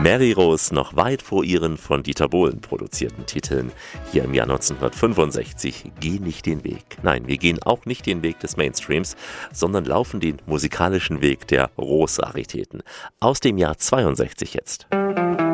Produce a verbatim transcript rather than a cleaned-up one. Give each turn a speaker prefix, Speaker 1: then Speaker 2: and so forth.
Speaker 1: Mary Rose noch weit vor ihren von Dieter Bohlen produzierten Titeln hier im Jahr neunzehnhundertfünfundsechzig Geh nicht den Weg. Nein, wir gehen auch nicht den Weg des Mainstreams, sondern laufen den musikalischen Weg der Rose-Raritäten. Aus dem Jahr zweiundsechzig jetzt.